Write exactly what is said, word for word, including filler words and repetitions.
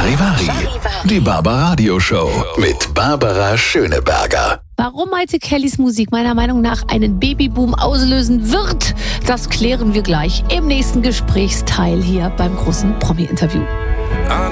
Charivari, die Barbaradio Show mit Barbara Schöneberger. Warum Maite Kellys Musik meiner Meinung nach einen Babyboom auslösen wird, das klären wir gleich im nächsten Gesprächsteil hier beim großen Promi-Interview.